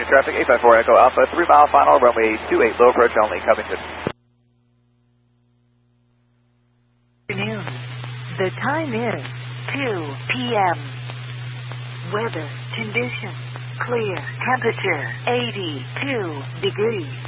traffic, 854 Echo Alpha, 3 mile final, runway 28, low approach only, Covington. Afternoon. The time is 2 p.m. Weather conditions clear. Temperature 82 degrees.